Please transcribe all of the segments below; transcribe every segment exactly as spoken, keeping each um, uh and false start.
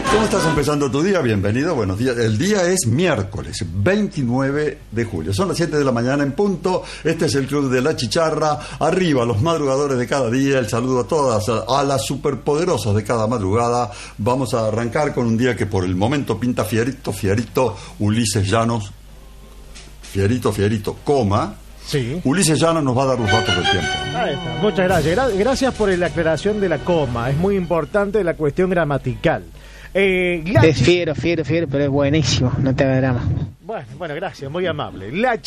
¿Cómo estás empezando tu día? Bienvenido, buenos días. El día es miércoles, veintinueve de julio. Son las siete de la mañana en punto. Este es el Club de la Chicharra. Arriba, los madrugadores de cada día. El saludo a todas, a las superpoderosas de cada madrugada. Vamos a arrancar con un día que por el momento pinta fierito, fierito. Ulises Llanos, fierito, fierito, coma. Sí. Ulises Llanos nos va a dar los datos del tiempo. Ahí está. Muchas gracias. Gra- gracias por la aclaración de la coma. Es muy importante la cuestión gramatical. Eh, la Es fiero, fiero, fiero, pero es buenísimo, no te hagas drama. Bueno, bueno, gracias, muy amable. La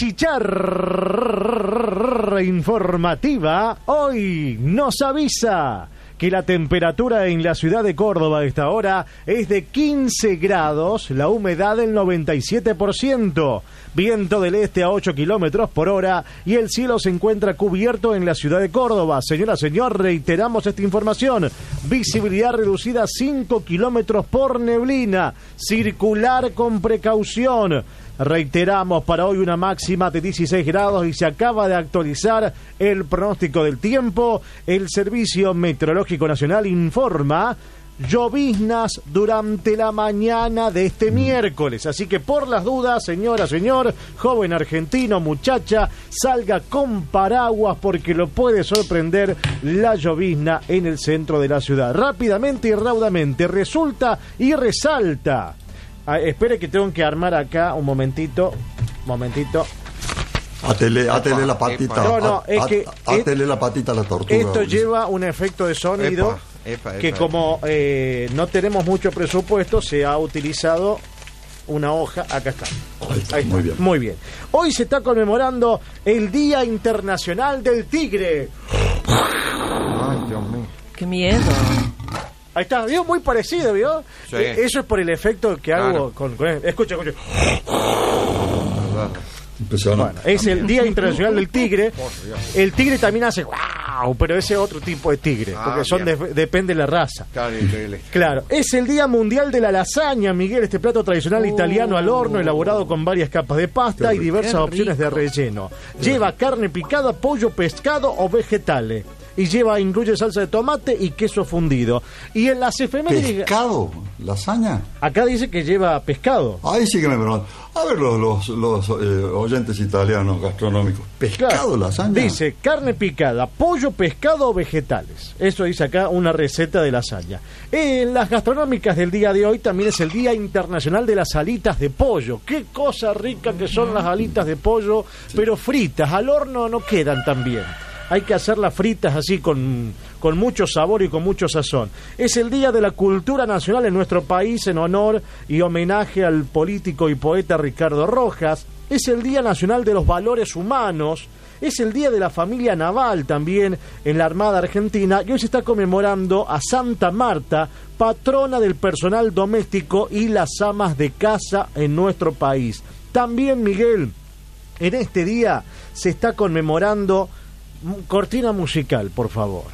chicharra informativa hoy nos avisa que la temperatura en la ciudad de Córdoba a esta hora es de quince grados, la humedad del noventa y siete por ciento, viento del este a ocho kilómetros por hora y el cielo se encuentra cubierto en la ciudad de Córdoba. Señora, señor, reiteramos esta información. Visibilidad reducida a cinco kilómetros por neblina. Circular con precaución. Reiteramos, para hoy una máxima de dieciséis grados y se acaba de actualizar el pronóstico del tiempo. El Servicio Meteorológico Nacional informa lloviznas durante la mañana de este miércoles. Así que por las dudas, señora, señor, joven argentino, muchacha, salga con paraguas porque lo puede sorprender la llovizna en el centro de la ciudad. Rápidamente y raudamente resulta y resalta. Ah, espere que tengo que armar acá un momentito, momentito. Atele, atele la patita. No, no, es que atele la patita a la tortuga. Esto Ulises. lleva un efecto de sonido Epa, epa, que epa, como eh, no tenemos mucho presupuesto, se ha utilizado una hoja. Acá está. Ahí está, Ahí está. muy bien. Muy bien. Hoy se está conmemorando el Día Internacional del Tigre. Ay, Dios mío. ¡Qué miedo! Ahí está, ¿vio? Muy parecido, ¿vio? Sí. Eh, Eso es por el efecto que hago Claro. con, con... Escucha, escucha. Impresionante. Bueno, es el Día Internacional del Tigre. El tigre también hace wow, pero ese es otro tipo de tigre, Ah, porque son de- bien. depende de la raza. Claro, increíble. Claro, es el Día Mundial de la Lasaña, Miguel, este plato tradicional italiano al horno, elaborado con varias capas de pasta Qué y rico. diversas Qué opciones de rico. relleno. Lleva carne picada, pollo, pescado o vegetales. Y lleva, incluye salsa de tomate y queso fundido. Y en las efemérides... ¿Pescado? ¿Lasaña? Acá dice que lleva pescado. Ahí sí que me pregunto. A ver los, los, los eh, oyentes italianos gastronómicos. ¿Pescado, Claro. lasaña? Dice carne picada, pollo, pescado o vegetales. Eso dice acá una receta de lasaña. En las gastronómicas del día de hoy también es el Día Internacional de las Alitas de Pollo. Qué cosa rica que son las alitas de pollo, pero fritas. Al horno no quedan tan bien. Hay que hacerlas fritas así con, con mucho sabor y con mucho sazón. Es el Día de la Cultura Nacional en nuestro país en honor y homenaje al político y poeta Ricardo Rojas. Es el Día Nacional de los Valores Humanos. Es el Día de la Familia Naval también en la Armada Argentina. Y hoy se está conmemorando a Santa Marta, patrona del personal doméstico y las amas de casa en nuestro país. También, Miguel, en este día se está conmemorando... Cortina musical, por favor.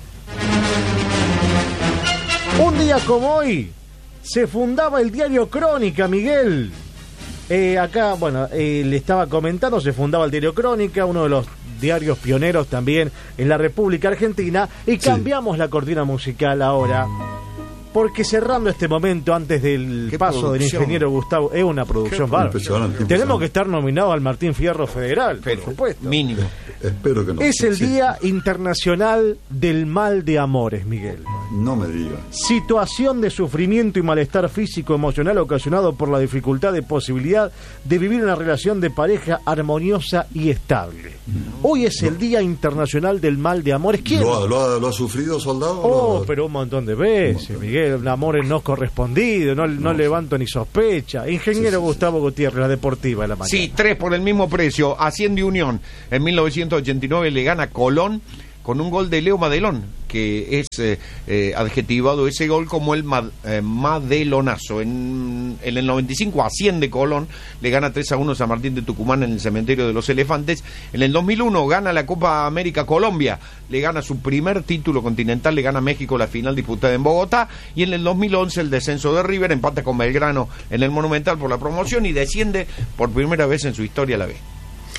Un día como hoy se fundaba el diario Crónica, Miguel. Eh, acá, bueno, eh, le estaba comentando, se fundaba el diario Crónica, uno de los diarios pioneros también en la República Argentina, y Sí. cambiamos la cortina musical ahora. Porque cerrando este momento antes del Qué paso del producción. ingeniero Gustavo, es una producción Qué bárbara. impresionante, Tenemos impresionante. que estar nominados al Martín Fierro Federal, Pero, por supuesto. mínimo. Espero que no. Es el Sí. Día Internacional del Mal de Amores, Miguel. No me digas. Situación de sufrimiento y malestar físico-emocional ocasionado por la dificultad de posibilidad de vivir una relación de pareja armoniosa y estable. Hoy es el Día Internacional del Mal de Amores. ¿Quién? ¿Lo ha, lo ha- lo ha sufrido, soldado? Oh, Lo- pero un montón de veces, Miguel, amores no correspondidos, no, no levanto ni sospecha. Ingeniero Sí, sí, sí. Gustavo Gutiérrez, la deportiva de la mañana. Sí, tres por el mismo precio. Hacienda y Unión en mil novecientos ochenta y nueve le gana Colón con un gol de Leo Madelón, que es eh, eh, adjetivado ese gol como el ma- eh, Madelonazo. En, en el noventa y cinco asciende Colón, le gana tres a uno San Martín de Tucumán en el Cementerio de los Elefantes. En el dos mil uno gana la Copa América Colombia, le gana su primer título continental, le gana México la final disputada en Bogotá. Y en el dos mil once el descenso de River, empata con Belgrano en el Monumental por la promoción y desciende por primera vez en su historia a la B.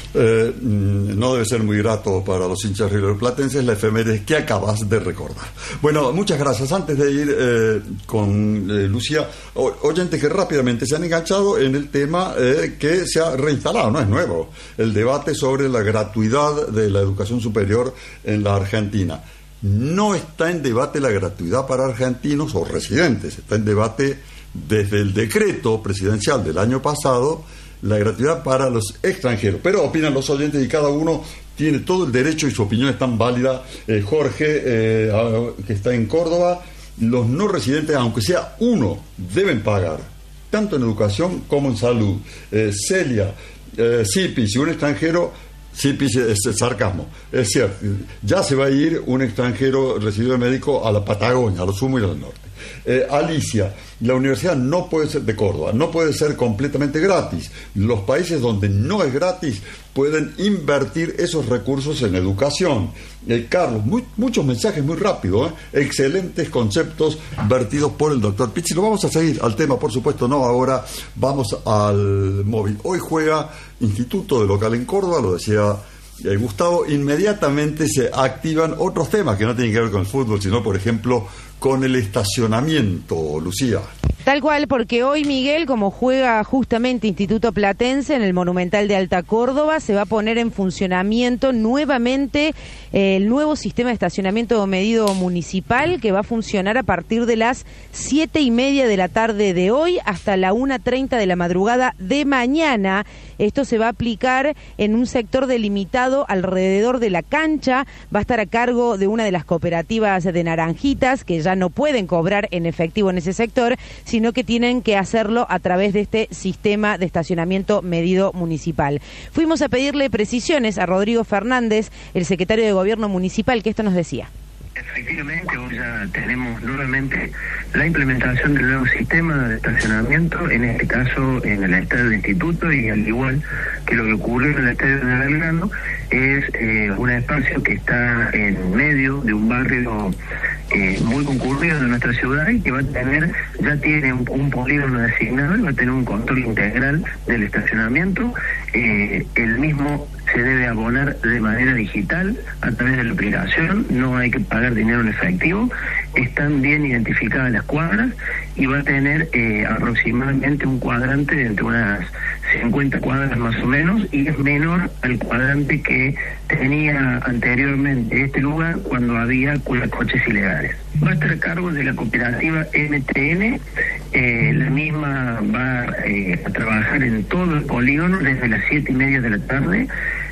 Eh, no debe ser muy grato para los hinchas riverplatenses la efeméride que acabas de recordar. Bueno, muchas gracias. Antes de ir eh, con eh, Lucía, o, oyentes que rápidamente se han enganchado en el tema eh, que se ha reinstalado, no es nuevo, el debate sobre la gratuidad de la educación superior en la Argentina. No está en debate la gratuidad para argentinos o residentes, está en debate desde el decreto presidencial del año pasado la gratuidad para los extranjeros. Pero opinan los oyentes y cada uno tiene todo el derecho y su opinión es tan válida. Eh, Jorge, eh, que está en Córdoba, los no residentes, aunque sea uno, deben pagar, tanto en educación como en salud. Eh, Celia, eh, Sipi, si un extranjero... Sipi es el sarcasmo, es cierto, ya se va a ir un extranjero residuo médico a la Patagonia, a lo sumo y al norte. Eh, Alicia, la universidad no puede ser de Córdoba, no puede ser completamente gratis. Los países donde no es gratis pueden invertir esos recursos en educación. Eh, Carlos, muy, muchos mensajes muy rápido, ¿eh? Excelentes conceptos vertidos por el doctor Pizzi. Lo vamos a seguir al tema, por supuesto, no ahora. Vamos al móvil. Hoy juega Instituto de Local en Córdoba, lo decía eh, Gustavo. Inmediatamente se activan otros temas que no tienen que ver con el fútbol, sino, por ejemplo, con el estacionamiento, Lucía. Tal cual, porque hoy, Miguel, como juega justamente Instituto Platense en el Monumental de Alta Córdoba, se va a poner en funcionamiento nuevamente eh, el nuevo sistema de estacionamiento medido municipal, que va a funcionar a partir de las siete y media de la tarde de hoy hasta la una treinta de la madrugada de mañana. Esto se va a aplicar en un sector delimitado alrededor de la cancha. Va a estar a cargo de una de las cooperativas de Naranjitas, que ya no pueden cobrar en efectivo en ese sector, sino que tienen que hacerlo a través de este sistema de estacionamiento medido municipal. Fuimos a pedirle precisiones a Rodrigo Fernández, el secretario de Gobierno Municipal, que esto nos decía. Efectivamente, hoy ya tenemos nuevamente la implementación del nuevo sistema de estacionamiento, en este caso en el estadio del Instituto, y al igual que lo que ocurrió en el estadio de Belgrano, es eh, un espacio que está en medio de un barrio eh, muy concurrido de nuestra ciudad y que va a tener, ya tiene un, un polígono designado y va a tener un control integral del estacionamiento. Eh, el mismo se debe abonar de manera digital a través de la aplicación, no hay que pagar dinero en efectivo, están bien identificadas las cuadras y va a tener eh, aproximadamente un cuadrante de entre unas cincuenta cuadras más o menos, y es menor al cuadrante que tenía anteriormente este lugar cuando había coches ilegales. Va a estar a cargo de la cooperativa M T N, eh, la misma va eh, a trabajar en todo el polígono desde las siete y media de la tarde,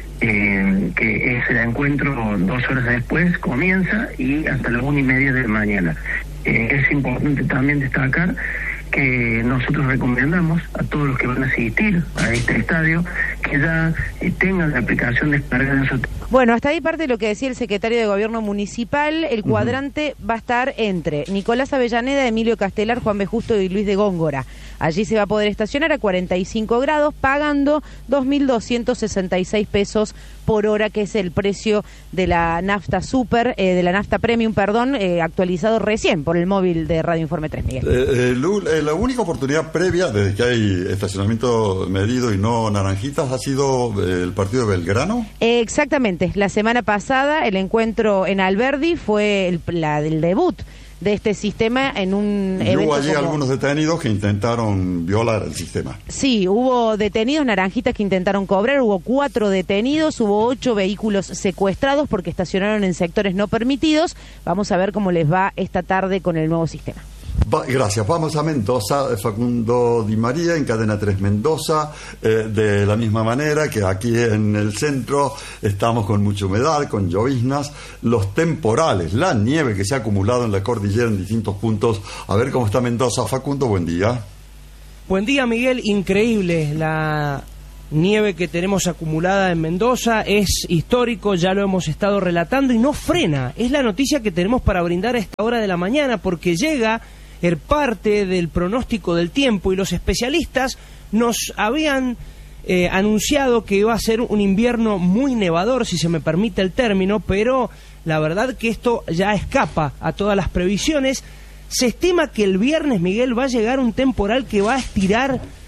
eh, que es el encuentro dos horas después, comienza, y hasta las una y media de la mañana. Eh, es importante también destacar que nosotros recomendamos a todos los que van a asistir a este estadio que ya eh, tengan la aplicación descargada en su... Bueno, hasta ahí parte de lo que decía el secretario de Gobierno Municipal. El cuadrante uh-huh. va a estar entre Nicolás Avellaneda, Emilio Castelar, Juan B. Justo y Luis de Góngora. Allí se va a poder estacionar a cuarenta y cinco grados, pagando dos mil doscientos sesenta y seis pesos por hora, que es el precio de la nafta super, eh, de la nafta premium, perdón, eh, actualizado recién por el móvil de Radio Informe tres, Miguel. Eh, eh, Lul, eh, la única oportunidad previa, desde que hay estacionamiento medido y no naranjitas, ha sido eh, el partido de Belgrano. Eh, exactamente. La semana pasada el encuentro en Alberdi fue el, la del debut de este sistema en un y evento hubo allí como... algunos detenidos que intentaron violar el sistema. Sí, hubo detenidos, naranjitas, que intentaron cobrar, hubo cuatro detenidos, hubo ocho vehículos secuestrados porque estacionaron en sectores no permitidos. Vamos a ver cómo les va esta tarde con el nuevo sistema. Va, gracias. Vamos a Mendoza. Facundo Di María en Cadena tres Mendoza, eh, de la misma manera que aquí en el centro estamos con mucha humedad, con lloviznas, los temporales, la nieve que se ha acumulado en la cordillera en distintos puntos. A ver cómo está Mendoza. Facundo, buen día. Buen día, Miguel. Increíble la nieve que tenemos acumulada en Mendoza, es histórico, ya lo hemos estado relatando y no frena. Es la noticia que tenemos para brindar a esta hora de la mañana, porque llega el parte del pronóstico del tiempo y los especialistas nos habían eh, anunciado que iba a ser un invierno muy nevador, si se me permite el término, pero la verdad que esto ya escapa a todas las previsiones. Se estima que el viernes, Miguel, va a llegar un temporal que va a estirar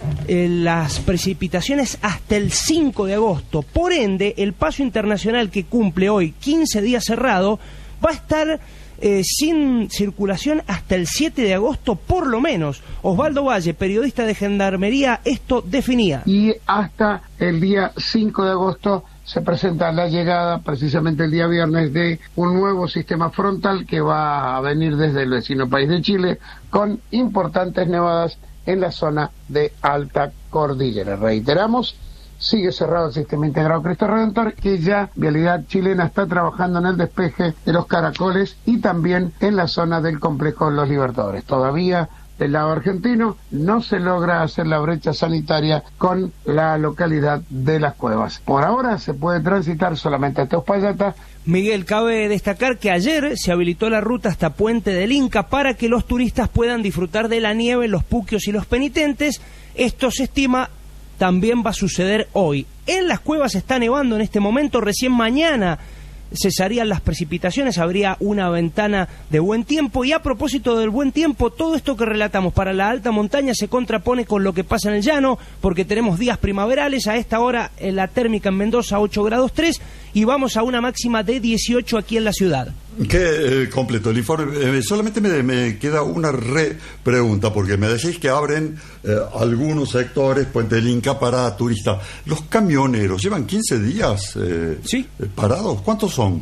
eh, las precipitaciones hasta el cinco de agosto. Por ende, el paso internacional que cumple hoy quince días cerrado va a estar eh, sin circulación hasta el siete de agosto por lo menos. Osvaldo Valle, periodista de Gendarmería, esto definía. Y hasta el día cinco de agosto se presenta la llegada, precisamente el día viernes, de un nuevo sistema frontal que va a venir desde el vecino país de Chile, con importantes nevadas en la zona de alta cordillera. Reiteramos, sigue cerrado el sistema integrado Cristo Redentor, que ya Vialidad Chilena está trabajando en el despeje de los Caracoles y también en la zona del complejo Los Libertadores. Todavía del lado argentino no se logra hacer la brecha sanitaria con la localidad de Las Cuevas. Por ahora se puede transitar solamente hasta Uspallata. Miguel, cabe destacar que ayer se habilitó la ruta hasta Puente del Inca para que los turistas puedan disfrutar de la nieve, los puquios y los penitentes. Esto se estima también va a suceder hoy. En Las Cuevas está nevando en este momento, recién mañana cesarían las precipitaciones, habría una ventana de buen tiempo. Y a propósito del buen tiempo, todo esto que relatamos para la alta montaña se contrapone con lo que pasa en el llano, porque tenemos días primaverales. A esta hora en la térmica en Mendoza ocho grados tres y vamos a una máxima de dieciocho aquí en la ciudad. Qué eh, completo el informe. Eh, solamente me, me queda una re pregunta, porque me decís que abren eh, algunos sectores, Puente del Inca, para turistas. ¿Los camioneros llevan quince días eh, ¿Sí? eh, parados? ¿Cuántos son?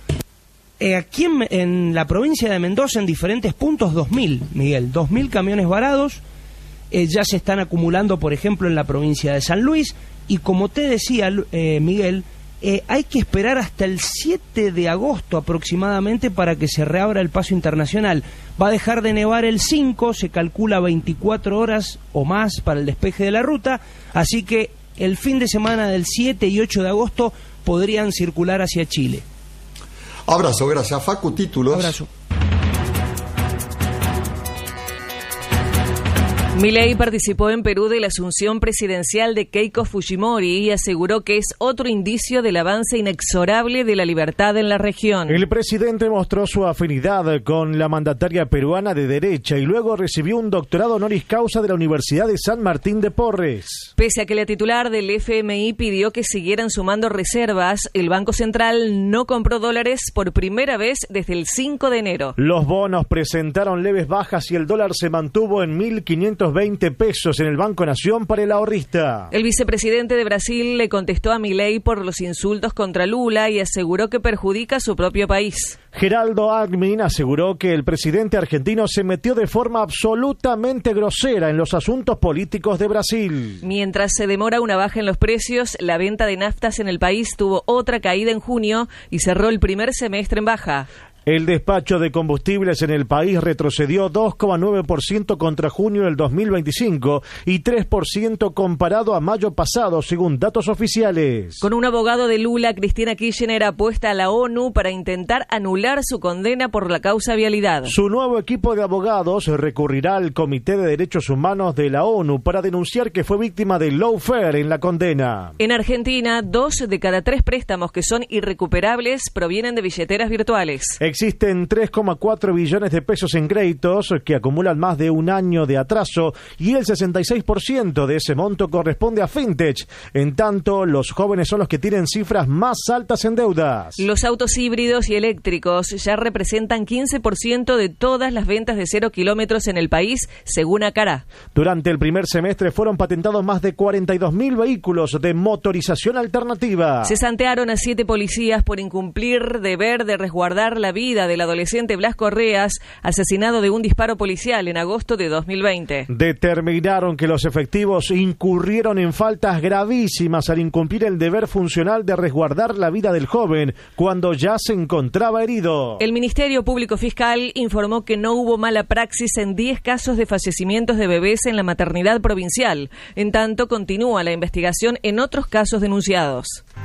Eh, aquí en, en la provincia de Mendoza, en diferentes puntos, dos mil, Miguel, dos mil camiones varados. Eh, ya se están acumulando, por ejemplo, en la provincia de San Luis. Y como te decía, eh, Miguel, Eh, hay que esperar hasta el siete de agosto aproximadamente para que se reabra el paso internacional. Va a dejar de nevar el cinco, se calcula veinticuatro horas o más para el despeje de la ruta, así que el fin de semana del siete y ocho de agosto podrían circular hacia Chile. Abrazo, gracias. Facu, títulos. Abrazo. Milei participó en Perú de la asunción presidencial de Keiko Fujimori y aseguró que es otro indicio del avance inexorable de la libertad en la región. El presidente mostró su afinidad con la mandataria peruana de derecha y luego recibió un doctorado honoris causa de la Universidad de San Martín de Porres. Pese a que la titular del F M I pidió que siguieran sumando reservas, el Banco Central no compró dólares por primera vez desde el cinco de enero. Los bonos presentaron leves bajas y el dólar se mantuvo en mil quinientos veinte pesos en el Banco Nación para el ahorrista. El vicepresidente de Brasil le contestó a Milei por los insultos contra Lula y aseguró que perjudica a su propio país. Geraldo Alckmin aseguró que el presidente argentino se metió de forma absolutamente grosera en los asuntos políticos de Brasil. Mientras se demora una baja en los precios, la venta de naftas en el país tuvo otra caída en junio y cerró el primer semestre en baja. El despacho de combustibles en el país retrocedió dos coma nueve por ciento contra junio del dos mil veinticinco y tres por ciento comparado a mayo pasado, según datos oficiales. Con un abogado de Lula, Cristina Kirchner apuesta a la ONU para intentar anular su condena por la causa vialidad. Su nuevo equipo de abogados recurrirá al Comité de Derechos Humanos de la ONU para denunciar que fue víctima de lawfare en la condena. En Argentina, dos de cada tres préstamos que son irrecuperables provienen de billeteras virtuales. Existen tres coma cuatro billones de pesos en créditos que acumulan más de un año de atraso y el sesenta y seis por ciento de ese monto corresponde a fintech. En tanto, los jóvenes son los que tienen cifras más altas en deudas. Los autos híbridos y eléctricos ya representan quince por ciento de todas las ventas de cero kilómetros en el país, según Acará. Durante el primer semestre fueron patentados más de cuarenta y dos mil vehículos de motorización alternativa. Se santearon a siete policías por incumplir deber de resguardar la vida del adolescente Blas Correas, asesinado de un disparo policial en agosto de dos mil veinte. Determinaron que los efectivos incurrieron en faltas gravísimas al incumplir el deber funcional de resguardar la vida del joven cuando ya se encontraba herido. El Ministerio Público Fiscal informó que no hubo mala praxis en diez casos de fallecimientos de bebés en la maternidad provincial. En tanto, continúa la investigación en otros casos denunciados.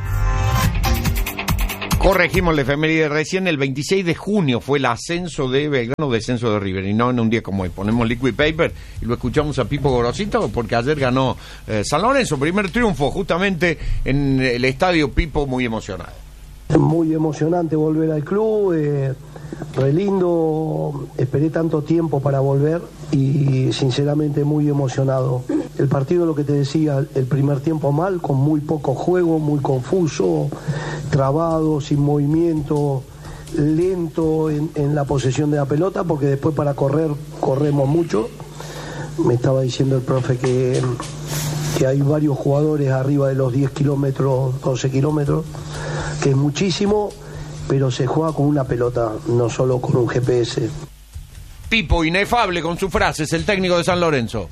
Corregimos la efeméride recién, el veintiséis de junio fue el ascenso de Belgrano, descenso de River, y no en un día como hoy. Ponemos Liquid Paper y lo escuchamos a Pipo Gorosito, porque ayer ganó eh, San Lorenzo, primer triunfo justamente en el estadio. Pipo, muy emocionado. Muy emocionante volver al club, eh, re lindo, esperé tanto tiempo para volver y sinceramente muy emocionado. el partido, lo que te decía, el primer tiempo mal, con muy poco juego, muy confuso, trabado, sin movimiento, lento en, en la posesión de la pelota, porque después para correr, corremos mucho. Me estaba diciendo el profe que, que hay varios jugadores arriba de los diez kilómetros, doce kilómetros, que es muchísimo, pero se juega con una pelota, no solo con un G P S. Pipo, inefable con sus frases, el técnico de San Lorenzo.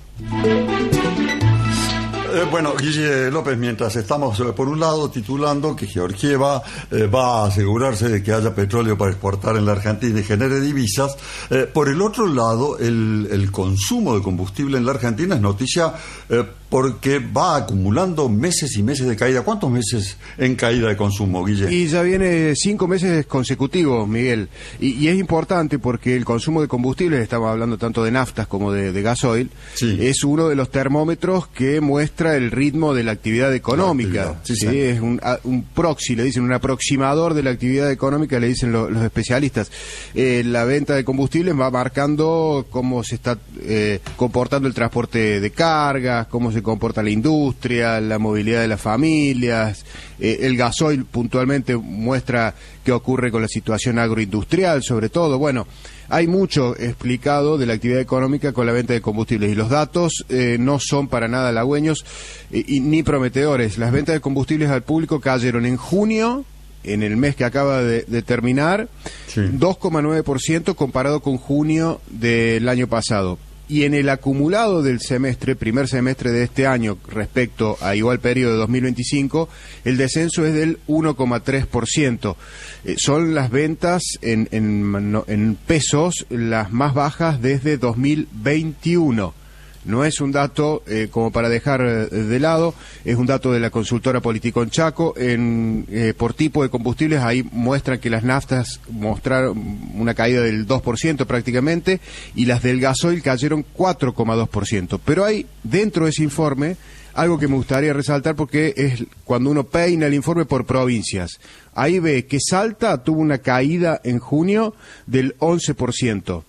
Eh, bueno, Guille López, mientras estamos eh, por un lado titulando que Georgieva eh, va a asegurarse de que haya petróleo para exportar en la Argentina y genere divisas, eh, por el otro lado el, el consumo de combustible en la Argentina es noticia eh, porque va acumulando meses y meses de caída. ¿Cuántos meses en caída de consumo, Guille? Y ya viene cinco meses consecutivos, Miguel. Y, y es importante porque el consumo de combustibles, estamos hablando tanto de naftas como de, de gasoil, sí. es uno de los termómetros que muestra el ritmo de la actividad económica. La actividad, sí, ¿sí? Sí. Es un, un proxy, le dicen, un aproximador de la actividad económica, le dicen lo, los especialistas. Eh, la venta de combustibles va marcando cómo se está eh, comportando el transporte de cargas, cómo se comporta la industria, la movilidad de las familias. Eh, el gasoil puntualmente muestra qué ocurre con la situación agroindustrial, sobre todo. Bueno, hay mucho explicado de la actividad económica con la venta de combustibles y los datos eh, no son para nada halagüeños eh, y, ni prometedores. Las ventas de combustibles al público cayeron en junio, en el mes que acaba de, de terminar, sí. dos coma nueve por ciento comparado con junio del año pasado. Y en el acumulado del semestre, primer semestre de este año, respecto a igual periodo de dos mil veinticinco, el descenso es del uno coma tres por ciento. Eh, son las ventas en, en, no, en pesos las más bajas desde dos mil veintiuno. No es un dato eh, como para dejar de lado, es un dato de la consultora Politicón Chaco. En, eh, por tipo de combustibles, ahí muestran que las naftas mostraron una caída del dos por ciento prácticamente y las del gasoil cayeron cuatro coma dos por ciento. Pero hay dentro de ese informe algo que me gustaría resaltar porque es cuando uno peina el informe por provincias. Ahí ve que Salta tuvo una caída en junio del once por ciento.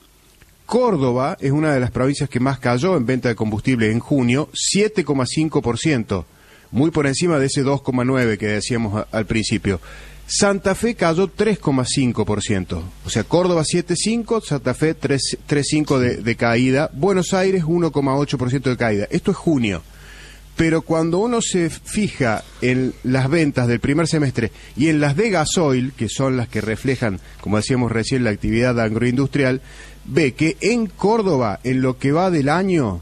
Córdoba es una de las provincias que más cayó en venta de combustible en junio, siete coma cinco por ciento, muy por encima de ese dos coma nueve por ciento que decíamos a, al principio. Santa Fe cayó tres coma cinco por ciento, o sea, Córdoba siete coma cinco por ciento, Santa Fe tres coma cinco por ciento de, de caída, Buenos Aires uno coma ocho por ciento de caída. Esto es junio. Pero cuando uno se fija en las ventas del primer semestre y en las de gasoil, que son las que reflejan, como decíamos recién, la actividad agroindustrial, ve que en Córdoba, en lo que va del año,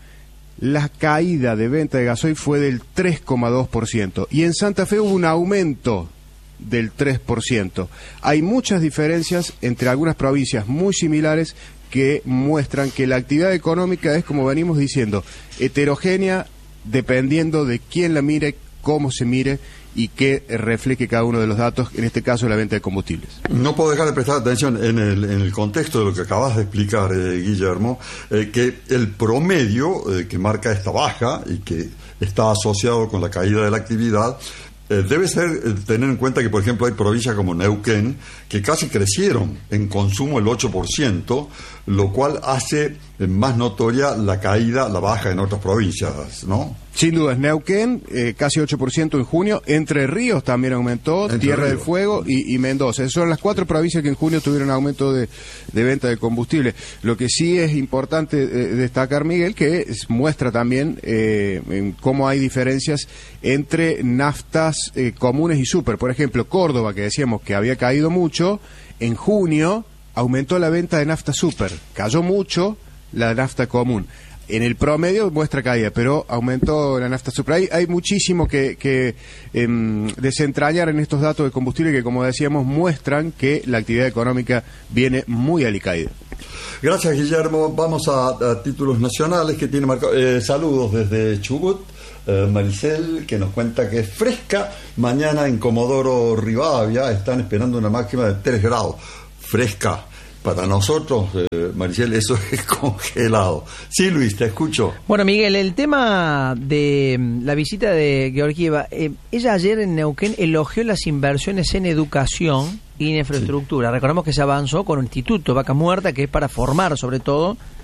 la caída de venta de gasoil fue del tres coma dos por ciento y en Santa Fe hubo un aumento del tres por ciento. Hay muchas diferencias entre algunas provincias muy similares que muestran que la actividad económica es, como venimos diciendo, heterogénea, dependiendo de quién la mire, cómo se mire y qué refleje cada uno de los datos, en este caso la venta de combustibles. No puedo dejar de prestar atención en el, en el contexto de lo que acabas de explicar, eh, Guillermo, eh, que el promedio eh, que marca esta baja y que está asociado con la caída de la actividad, eh, debe ser eh, tener en cuenta que, por ejemplo, hay provincias como Neuquén que casi crecieron en consumo el ocho por ciento, lo cual hace eh, más notoria la caída, la baja en otras provincias, ¿no? Sin duda, Neuquén, eh, casi ocho por ciento en junio, Entre Ríos también aumentó, Entre Tierra Ríos. del Fuego y, y Mendoza. Esas son las cuatro provincias que en junio tuvieron aumento de, de venta de combustible. Lo que sí es importante eh, destacar, Miguel, que es, muestra también eh, en cómo hay diferencias entre naftas eh, comunes y super. Por ejemplo, Córdoba, que decíamos que había caído mucho, en junio aumentó la venta de nafta super, cayó mucho la nafta común. En el promedio muestra caída, pero aumentó la nafta super. Hay, hay muchísimo que, que eh, desentrañar en estos datos de combustible que, como decíamos, muestran que la actividad económica viene muy alicaída. Gracias, Guillermo. Vamos a, a títulos nacionales que tiene marcado. Eh, saludos desde Chubut. Eh, Maricel, que nos cuenta que es fresca. Mañana en Comodoro Rivadavia están esperando una máxima de tres grados. Fresca. Para nosotros, eh, Maricel, eso es congelado. Sí, Luis, te escucho. Bueno, Miguel, el tema de la visita de Georgieva, eh, ella ayer en Neuquén elogió las inversiones en educación y en infraestructura. Sí. Recordemos que se avanzó con un instituto, Vaca Muerta, que es para formar, sobre todo,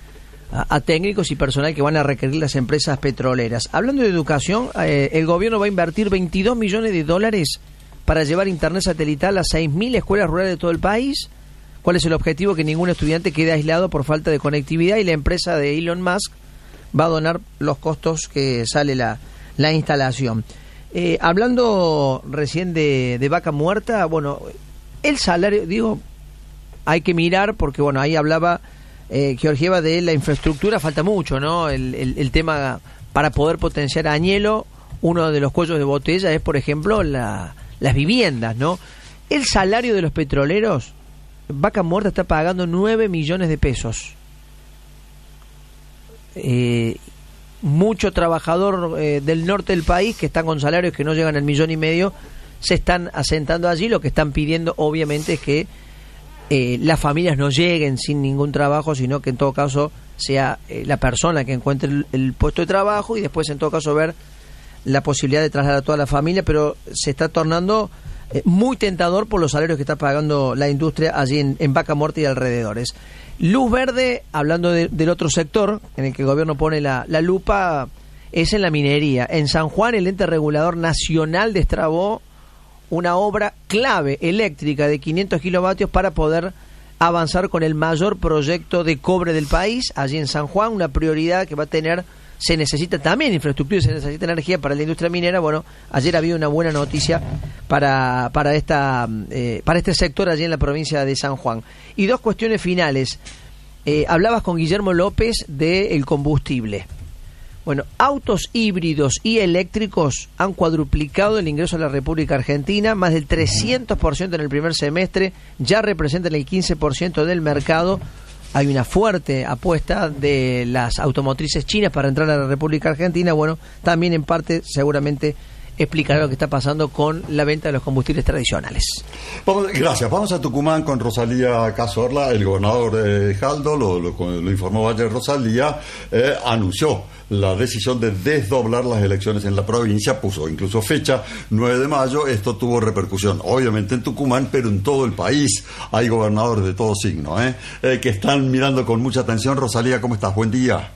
a, a técnicos y personal que van a requerir las empresas petroleras. Hablando de educación, eh, el gobierno va a invertir veintidós millones de dólares para llevar internet satelital a seis mil escuelas rurales de todo el país. ¿Cuál es el objetivo? Que ningún estudiante quede aislado por falta de conectividad, y la empresa de Elon Musk va a donar los costos que sale la, la instalación. Eh, hablando recién de, de Vaca Muerta, bueno, el salario, digo, hay que mirar porque, bueno, ahí hablaba eh, Georgieva de la infraestructura, falta mucho, ¿no? El, el, el tema para poder potenciar a Añelo, uno de los cuellos de botella es, por ejemplo, la, las viviendas, ¿no? El salario de los petroleros, Vaca Muerta está pagando nueve millones de pesos. Eh, mucho trabajador eh, del norte del país que están con salarios que no llegan al millón y medio se están asentando allí. Lo que están pidiendo obviamente es que eh, las familias no lleguen sin ningún trabajo, sino que en todo caso sea eh, la persona que encuentre el, el puesto de trabajo, y después en todo caso ver la posibilidad de trasladar a toda la familia. Pero se está tornando eh, muy tentador por los salarios que está pagando la industria allí en, en Vaca Muerta y alrededores. Luz verde, hablando de, del otro sector en el que el gobierno pone la, la lupa, es en la minería. En San Juan, el ente regulador nacional destrabó una obra clave eléctrica de quinientos kilovatios para poder avanzar con el mayor proyecto de cobre del país, allí en San Juan, una prioridad que va a tener. Se necesita también infraestructura y se necesita energía para la industria minera. Bueno, ayer había una buena noticia para para esta eh, para este sector allí en la provincia de San Juan. Y dos cuestiones finales. Eh, hablabas con Guillermo López del combustible. Bueno, autos híbridos y eléctricos han cuadruplicado el ingreso a la República Argentina, más del trescientos por ciento en el primer semestre, ya representan el quince por ciento del mercado. Hay una fuerte apuesta de las automotrices chinas para entrar a la República Argentina. Bueno, también en parte seguramente explicará lo que está pasando con la venta de los combustibles tradicionales. Vamos, gracias. Vamos a Tucumán con Rosalía Cazorla. El gobernador de Jaldo, lo, lo, lo informó ayer Rosalía, eh, anunció la decisión de desdoblar las elecciones en la provincia, puso incluso fecha, nueve de mayo. Esto tuvo repercusión, obviamente en Tucumán, pero en todo el país. Hay gobernadores de todo signo, ¿eh? Eh, que están mirando con mucha atención. Rosalía, ¿cómo estás? Buen día.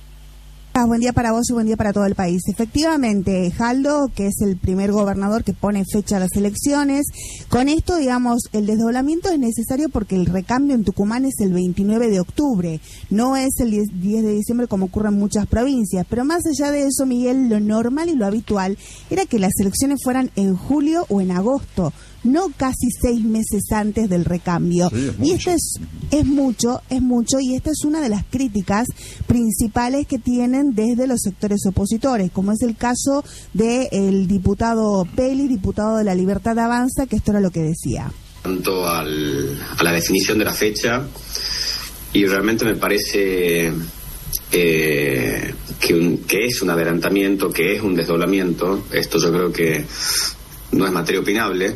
Buen día para vos y buen día para todo el país. Efectivamente, Jaldo, que es el primer gobernador que pone fecha a las elecciones, con esto, digamos, el desdoblamiento es necesario porque el recambio en Tucumán es el veintinueve de octubre, no es el diez de diciembre como ocurre en muchas provincias. Pero más allá de eso, Miguel, lo normal y lo habitual era que las elecciones fueran en julio o en agosto, no casi seis meses antes del recambio. Sí, y esto es, es mucho, es mucho, y esta es una de las críticas principales que tienen desde los sectores opositores, como es el caso del diputado Peli, diputado de La Libertad Avanza, que esto era lo que decía. Tanto al, a la definición de la fecha, y realmente me parece eh, que, un, que es un adelantamiento, que es un desdoblamiento. Esto yo creo que no es materia opinable.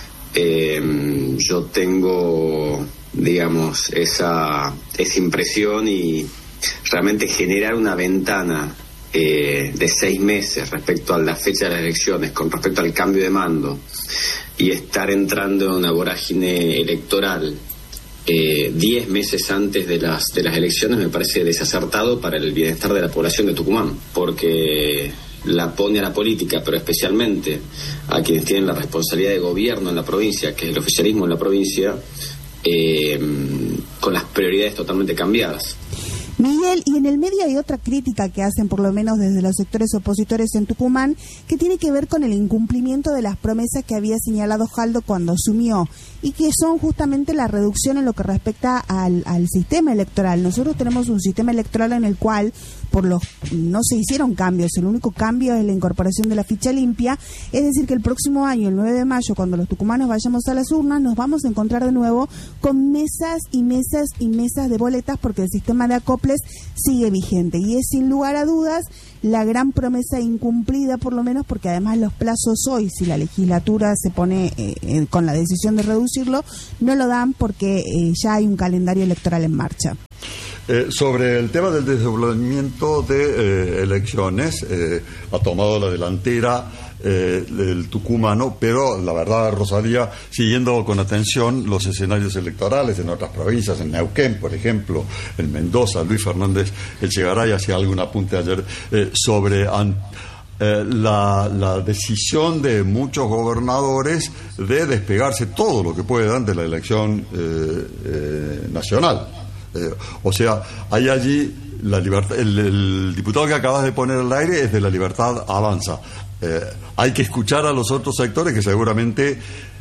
Eh, yo tengo, digamos, esa, esa impresión, y realmente generar una ventana eh, de seis meses respecto a la fecha de las elecciones, con respecto al cambio de mando, y estar entrando en una vorágine electoral eh, diez meses antes de las, de las elecciones, me parece desacertado para el bienestar de la población de Tucumán, porque la pone a la política, pero especialmente a quienes tienen la responsabilidad de gobierno en la provincia, que es el oficialismo en la provincia, eh, con las prioridades totalmente cambiadas. Miguel, y en el medio hay otra crítica que hacen, por lo menos desde los sectores opositores en Tucumán, que tiene que ver con el incumplimiento de las promesas que había señalado Jaldo cuando asumió, y que son justamente la reducción en lo que respecta al, al sistema electoral. Nosotros tenemos un sistema electoral en el cual por los no se hicieron cambios, el único cambio es la incorporación de la ficha limpia, es decir que el próximo año, el nueve de mayo, cuando los tucumanos vayamos a las urnas, nos vamos a encontrar de nuevo con mesas y mesas y mesas de boletas, porque el sistema de acoples sigue vigente, y es sin lugar a dudas la gran promesa incumplida, por lo menos porque además los plazos hoy, si la legislatura se pone eh, eh, con la decisión de reducirlo, no lo dan porque eh, ya hay un calendario electoral en marcha. Eh, sobre el tema del desdoblamiento de eh, elecciones, eh, ha tomado la delantera eh, el tucumano, pero la verdad, Rosalía, siguiendo con atención los escenarios electorales en otras provincias, en Neuquén, por ejemplo, en Mendoza, Luis Fernández Echegaray hacía algún apunte ayer eh, sobre an, eh, la, la decisión de muchos gobernadores de despegarse todo lo que puedan de la elección eh, eh, nacional. Eh, o sea, hay allí la libertad. El, el diputado que acabas de poner al aire es de La Libertad Avanza. Eh, hay que escuchar a los otros sectores que seguramente,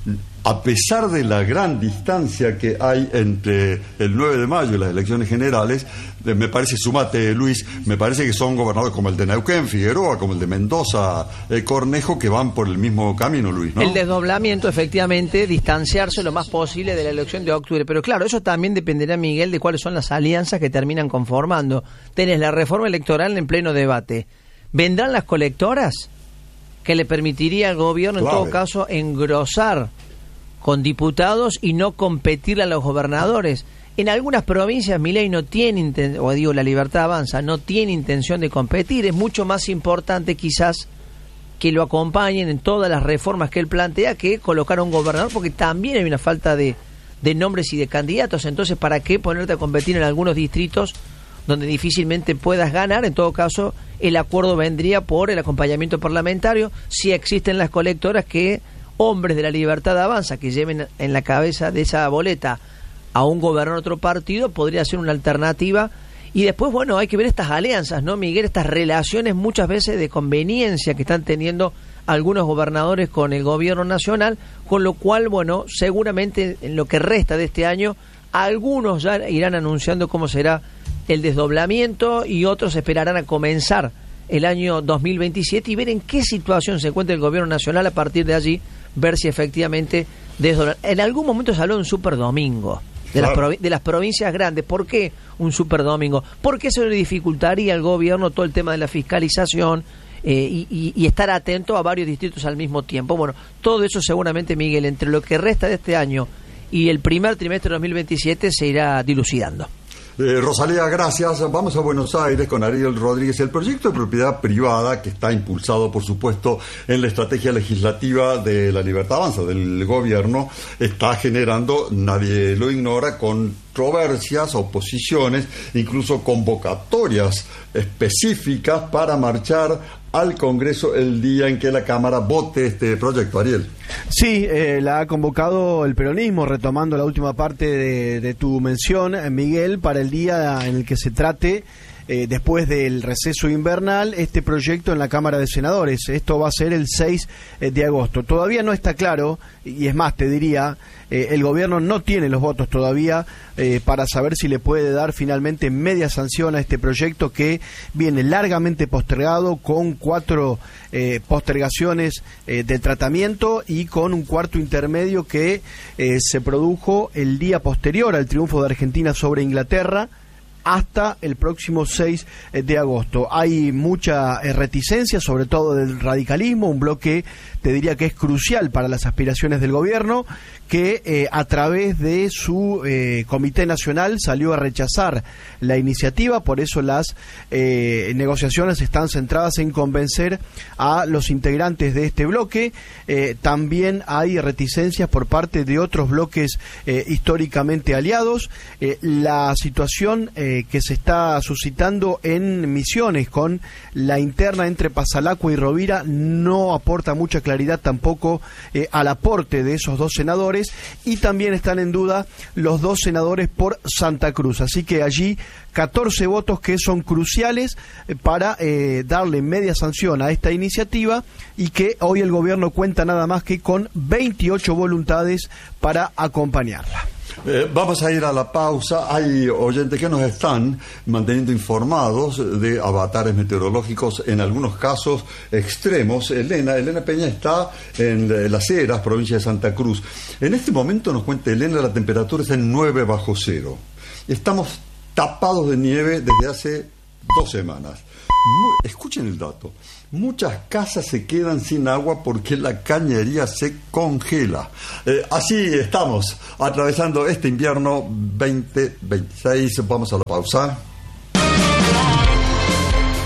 a pesar de la gran distancia que hay entre el nueve de mayo y las elecciones generales, eh, me parece, sumate Luis, me parece que son gobernadores como el de Neuquén, Figueroa, como el de Mendoza, eh, Cornejo, que van por el mismo camino, Luis, ¿no? El desdoblamiento, efectivamente, distanciarse lo más posible de la elección de octubre. Pero claro, eso también dependerá, Miguel, de cuáles son las alianzas que terminan conformando. Tenés la reforma electoral en pleno debate. ¿Vendrán las colectoras? Que le permitiría al gobierno, claro, en todo caso, engrosar con diputados y no competirle a los gobernadores. En algunas provincias Milei no tiene intención, o digo, La Libertad Avanza, no tiene intención de competir. Es mucho más importante quizás que lo acompañen en todas las reformas que él plantea que colocar a un gobernador, porque también hay una falta de, de nombres y de candidatos. Entonces, ¿para qué ponerte a competir en algunos distritos donde difícilmente puedas ganar? En todo caso, el acuerdo vendría por el acompañamiento parlamentario. Si existen las colectoras, que hombres de La Libertad Avanza que lleven en la cabeza de esa boleta a un gobernador de otro partido podría ser una alternativa. Y después, bueno, hay que ver estas alianzas, ¿no, Miguel? Estas relaciones muchas veces de conveniencia que están teniendo algunos gobernadores con el gobierno nacional, con lo cual, bueno, seguramente en lo que resta de este año, algunos ya irán anunciando cómo será el desdoblamiento y otros esperarán a comenzar el año dos mil veintisiete y ver en qué situación se encuentra el gobierno nacional. A partir de allí, ver si efectivamente desdoblan. En algún momento se habló de un superdomingo de, claro, las de las provincias grandes. ¿Por qué un superdomingo? Porque eso le dificultaría al gobierno todo el tema de la fiscalización eh, y, y, y estar atento a varios distritos al mismo tiempo. Bueno, todo eso seguramente, Miguel, entre lo que resta de este año y el primer trimestre de dos mil veintisiete se irá dilucidando. Eh, Rosalía, gracias. Vamos a Buenos Aires con Ariel Rodríguez. El proyecto de propiedad privada, que está impulsado, por supuesto, en la estrategia legislativa de La Libertad Avanza, del gobierno, está generando, nadie lo ignora, controversias, oposiciones, incluso convocatorias específicas para marchar al Congreso el día en que la Cámara vote este proyecto. Ariel. Sí, eh, la ha convocado el peronismo, retomando la última parte de, de tu mención, Miguel, para el día en el que se trate, eh, después del receso invernal, este proyecto en la Cámara de Senadores. Esto va a ser el seis de agosto. Todavía no está claro, y es más, te diría, eh, el gobierno no tiene los votos todavía eh, para saber si le puede dar finalmente media sanción a este proyecto, que viene largamente postergado, con cuatro eh, postergaciones eh, del tratamiento y con un cuarto intermedio que eh, se produjo el día posterior al triunfo de Argentina sobre Inglaterra, hasta el próximo seis de agosto. Hay mucha reticencia, sobre todo del radicalismo, un bloque, te diría, que es crucial para las aspiraciones del gobierno, que eh, a través de su eh, Comité Nacional salió a rechazar la iniciativa. Por eso las eh, negociaciones están centradas en convencer a los integrantes de este bloque. Eh, también hay reticencias por parte de otros bloques eh, históricamente aliados. Eh, la situación eh, que se está suscitando en Misiones con la interna entre Pasalacua y Rovira no aporta mucha claridad tampoco eh, al aporte de esos dos senadores, y también están en duda los dos senadores por Santa Cruz. Así que allí catorce votos que son cruciales eh, para eh, darle media sanción a esta iniciativa, y que hoy el gobierno cuenta nada más que con veintiocho voluntades para acompañarla. Eh, vamos a ir a la pausa. Hay oyentes que nos están manteniendo informados de avatares meteorológicos, en algunos casos extremos. Elena, Elena Peña está en Las Heras, provincia de Santa Cruz. En este momento, nos cuenta Elena, la temperatura está en nueve bajo cero. Estamos tapados de nieve desde hace dos semanas. Muy, escuchen el dato. Muchas casas se quedan sin agua porque la cañería se congela. Eh, así estamos atravesando este invierno veinte veintiséis. Vamos a la pausa. En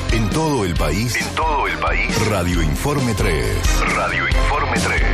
todo el país. En todo el país. Radio Informe tres. Radio Informe tres.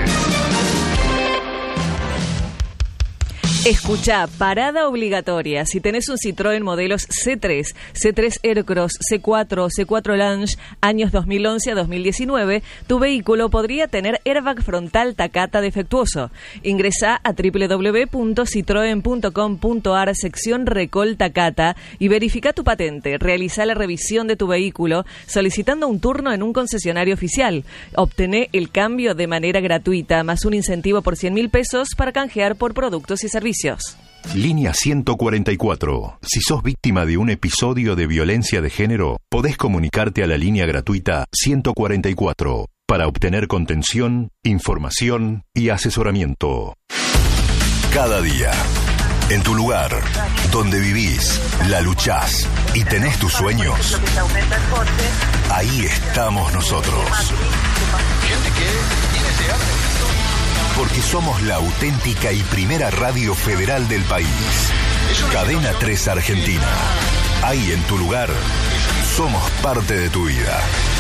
Escuchá, parada obligatoria. Si tenés un Citroën modelos C tres, C tres Aircross, C cuatro, C cuatro Lounge, años dos mil once a dos mil diecinueve, tu vehículo podría tener airbag frontal Takata defectuoso. Ingresá a doble u doble u doble u punto citroen punto com punto a r sección Recol Takata y verifica tu patente. Realizá la revisión de tu vehículo solicitando un turno en un concesionario oficial. Obtené el cambio de manera gratuita, más un incentivo por cien mil pesos para canjear por productos y servicios. Línea ciento cuarenta y cuatro. Si sos víctima de un episodio de violencia de género, podés comunicarte a la línea gratuita ciento cuarenta y cuatro para obtener contención, información y asesoramiento. Cada día, en tu lugar, donde vivís, la luchás y tenés tus sueños, ahí estamos nosotros. Gente que tiene ese arte. Porque somos la auténtica y primera radio federal del país. Cadena tres Argentina. Ahí en tu lugar, somos parte de tu vida.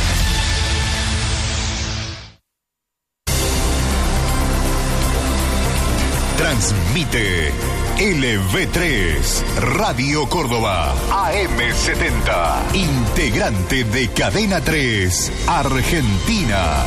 Transmite L V tres, Radio Córdoba, A M setenta. Integrante de Cadena tres Argentina.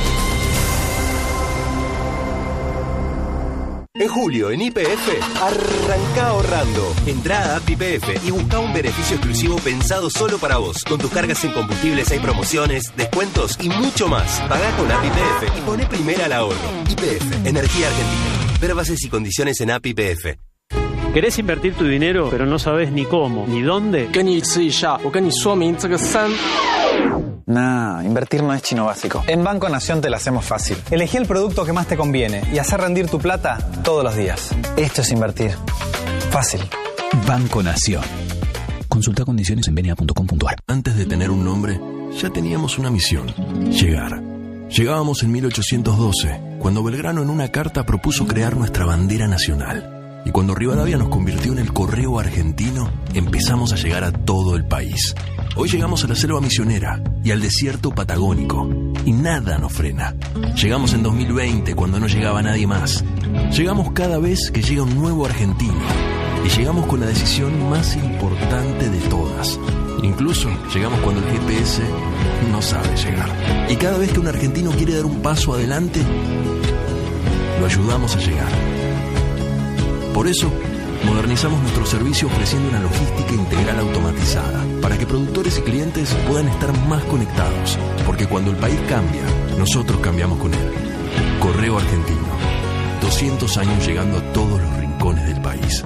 En julio, en Y P F, arranca ahorrando. Entrá a app Y P F y busca un beneficio exclusivo pensado solo para vos. Con tus cargas en combustibles hay promociones, descuentos y mucho más. Pagá con app Y P F y poné primera al ahorro. Y P F, Energía Argentina. Ver bases y condiciones en app Y P F. ¿Querés invertir tu dinero, pero no sabes ni cómo, ni dónde? Nah, invertir no es chino básico. En Banco Nación te la hacemos fácil. Elegí el producto que más te conviene y hacer rendir tu plata todos los días. Esto es invertir. Fácil. Banco Nación. Consulta condiciones en b n a punto com punto a r. Antes de tener un nombre, ya teníamos una misión: llegar. Llegábamos en mil ochocientos doce, cuando Belgrano en una carta propuso crear nuestra bandera nacional. Y cuando Rivadavia nos convirtió en el correo argentino, empezamos a llegar a todo el país. Hoy llegamos a la selva misionera y al desierto patagónico, y nada nos frena. Llegamos en dos mil veinte, cuando no llegaba nadie más. Llegamos cada vez que llega un nuevo argentino, y llegamos con la decisión más importante de todas. Incluso llegamos cuando el G P S no sabe llegar. Y cada vez que un argentino quiere dar un paso adelante, lo ayudamos a llegar. Por eso, modernizamos nuestro servicio ofreciendo una logística integral automatizada para que productores y clientes puedan estar más conectados. Porque cuando el país cambia, nosotros cambiamos con él. Correo Argentino. doscientos años llegando a todos los rincones del país.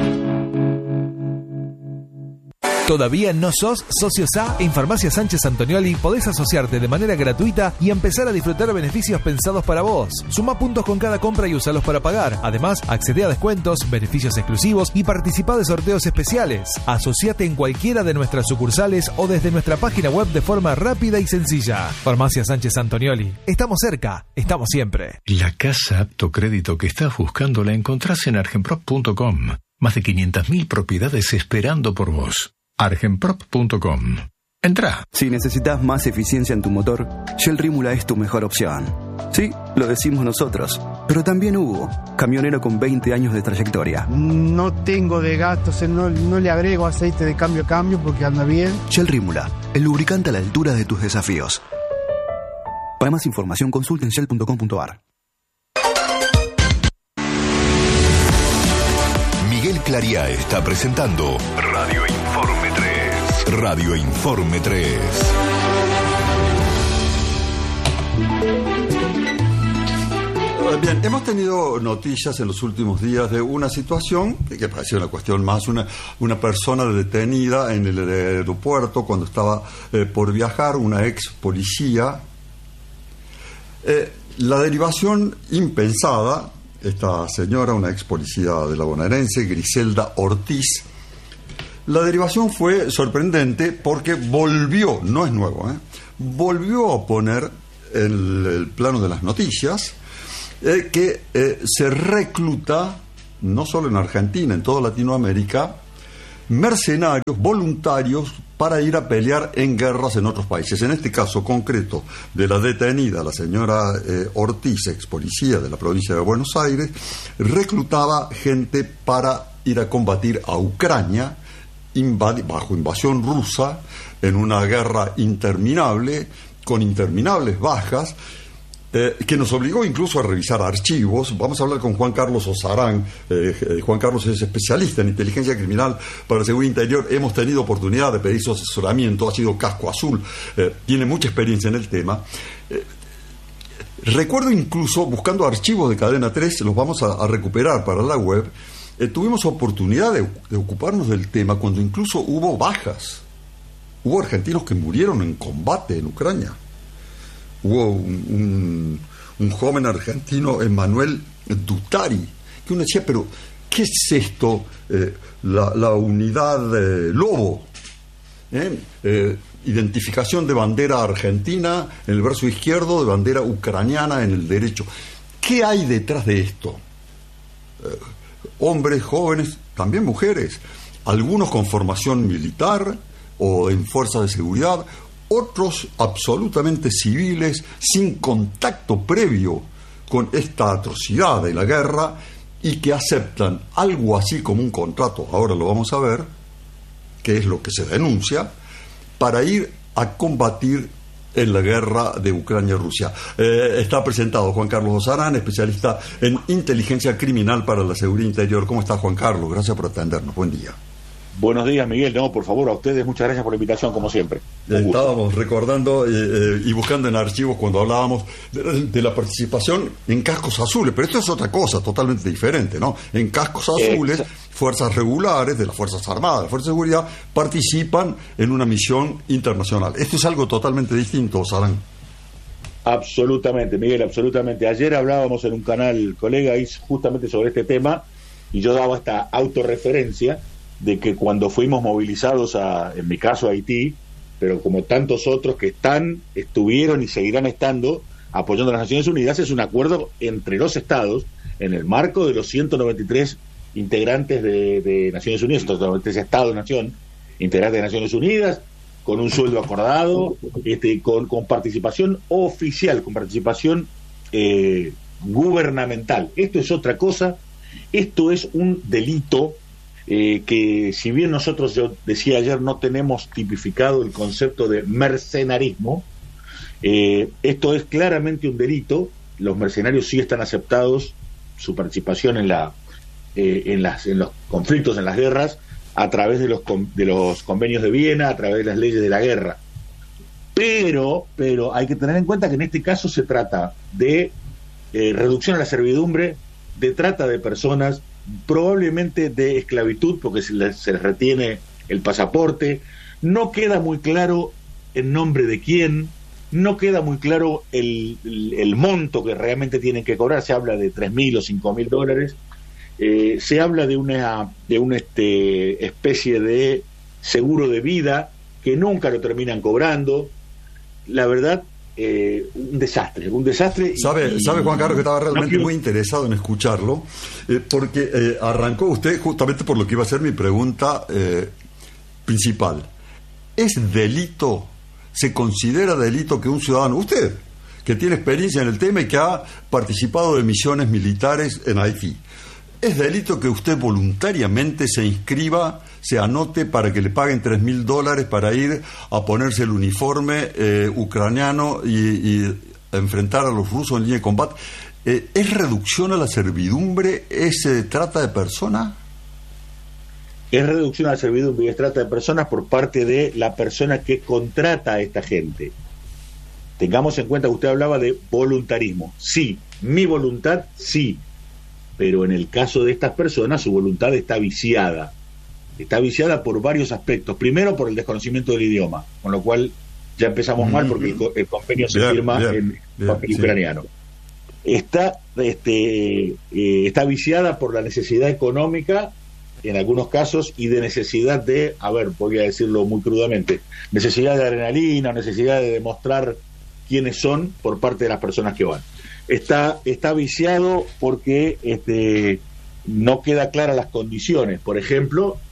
¿Todavía no sos socio S A? En Farmacia Sánchez Antonioli podés asociarte de manera gratuita y empezar a disfrutar beneficios pensados para vos. Suma puntos con cada compra y usalos para pagar. Además, accede a descuentos, beneficios exclusivos y participa de sorteos especiales. Asociate en cualquiera de nuestras sucursales o desde nuestra página web de forma rápida y sencilla. Farmacia Sánchez Antonioli. Estamos cerca, estamos siempre. La casa apto crédito que estás buscando la encontrás en argenprop punto com. Más de quinientas mil propiedades esperando por vos. argenprop punto com. Entra. Si necesitas más eficiencia en tu motor, Shell Rímula es tu mejor opción. Sí, lo decimos nosotros, pero también Hugo, camionero con veinte años de trayectoria. No tengo de gastos, no, no le agrego aceite de cambio a cambio porque anda bien. Shell Rímula, el lubricante a la altura de tus desafíos. Para más información consulta en shell punto com punto a r. Miguel Clariá está presentando Radio Informe tres. Radio Informe tres. Bien, hemos tenido noticias en los últimos días de una situación que parecía una cuestión más, una, una persona detenida en el aeropuerto cuando estaba eh, por viajar, una ex policía. Eh, la derivación impensada. Esta señora, una ex policía de la bonaerense, Griselda Ortiz, la derivación fue sorprendente porque volvió, no es nuevo, ¿eh? volvió a poner en el plano de las noticias eh, que eh, se recluta, no solo en Argentina, en toda Latinoamérica, mercenarios, voluntarios para ir a pelear en guerras en otros países. En este caso concreto de la detenida, la señora eh, Ortiz, ex policía de la provincia de Buenos Aires, reclutaba gente para ir a combatir a Ucrania invadi- bajo invasión rusa en una guerra interminable, con interminables bajas, Eh, que nos obligó incluso a revisar archivos. Vamos a hablar con Juan Carlos Osarán. Eh, eh, Juan Carlos es especialista en inteligencia criminal para la seguridad interior. Hemos tenido oportunidad de pedir su asesoramiento, ha sido casco azul, eh, tiene mucha experiencia en el tema. Eh, recuerdo incluso, buscando archivos de Cadena tres, los vamos a, a recuperar para la web, eh, tuvimos oportunidad de, de ocuparnos del tema cuando incluso hubo bajas. Hubo argentinos que murieron en combate en Ucrania. Hubo un, un, un joven argentino, Emanuel Dutari, que uno decía, pero ¿qué es esto? Eh, la, la unidad eh, Lobo, ¿eh? Eh, identificación de bandera argentina en el verso izquierdo, de bandera ucraniana en el derecho. ¿Qué hay detrás de esto? Eh, hombres, jóvenes, también mujeres, algunos con formación militar o en fuerzas de seguridad, otros absolutamente civiles, sin contacto previo con esta atrocidad de la guerra, y que aceptan algo así como un contrato, ahora lo vamos a ver, que es lo que se denuncia, para ir a combatir en la guerra de Ucrania-Rusia. Eh, está presentado Juan Carlos Osarán, especialista en inteligencia criminal para la seguridad interior. ¿Cómo está, Juan Carlos? Gracias por atendernos. Buen día. Buenos días, Miguel. No, por favor, a ustedes muchas gracias por la invitación, como siempre. Estábamos recordando eh, eh, y buscando en archivos cuando hablábamos de, de la participación en cascos azules, pero esto es otra cosa totalmente diferente, ¿no? En cascos azules, Exacto. fuerzas regulares de las Fuerzas Armadas, de la Fuerza de Seguridad, participan en una misión internacional. Esto es algo totalmente distinto, Sarán. Absolutamente, Miguel, absolutamente. Ayer hablábamos en un canal, colega, justamente sobre este tema, y yo daba esta autorreferencia de que cuando fuimos movilizados a, en mi caso, a Haití, pero como tantos otros que están, estuvieron y seguirán estando apoyando a las Naciones Unidas, es un acuerdo entre los estados en el marco de los ciento noventa y tres integrantes de, de Naciones Unidas, ciento noventa y tres estados-nación, integrantes de Naciones Unidas, con un sueldo acordado, este, con, con participación oficial, con participación eh, gubernamental. Esto es otra cosa, esto es un delito. Eh, que si bien nosotros, yo decía ayer, no tenemos tipificado el concepto de mercenarismo, eh, esto es claramente un delito. Los mercenarios sí están aceptados, su participación en la eh, en las en los conflictos, en las guerras, a través de los de los convenios de Viena, a través de las leyes de la guerra. Pero pero hay que tener en cuenta que en este caso se trata de eh, reducción a la servidumbre, de trata de personas, probablemente de esclavitud, porque se les, se les retiene el pasaporte. No queda muy claro el nombre de quién, no queda muy claro el, el, el monto que realmente tienen que cobrar. Se habla de tres mil o cinco mil dólares. Eh, se habla de una de una este, especie de seguro de vida que nunca lo terminan cobrando. La verdad, Eh, un desastre, un desastre. ¿Sabe, y, sabe Juan Carlos, que estaba realmente no quiero... muy interesado en escucharlo, eh, porque eh, arrancó usted justamente por lo que iba a ser mi pregunta eh, principal. ¿Es delito, se considera delito que un ciudadano, usted, que tiene experiencia en el tema y que ha participado de misiones militares en Haití, es delito que usted voluntariamente se inscriba, se anote para que le paguen tres mil dólares para ir a ponerse el uniforme eh, ucraniano y, y enfrentar a los rusos en línea de combate? Eh, ¿Es reducción a la servidumbre? ¿Es eh, trata de personas? Es reducción a la servidumbre y es trata de personas por parte de la persona que contrata a esta gente. Tengamos en cuenta que usted hablaba de voluntarismo. Sí, mi voluntad, sí. Pero en el caso de estas personas, su voluntad está viciada. Está viciada por varios aspectos. Primero, por el desconocimiento del idioma, con lo cual ya empezamos mm-hmm. mal porque el, el convenio se bien, firma bien, en bien, papel sí. ucraniano. Está, este, eh, está viciada por la necesidad económica, en algunos casos, y de necesidad de, a ver, voy a decirlo muy crudamente, necesidad de adrenalina, necesidad de demostrar quiénes son por parte de las personas que van. Está, está viciado porque este, no queda clara las condiciones. Por ejemplo,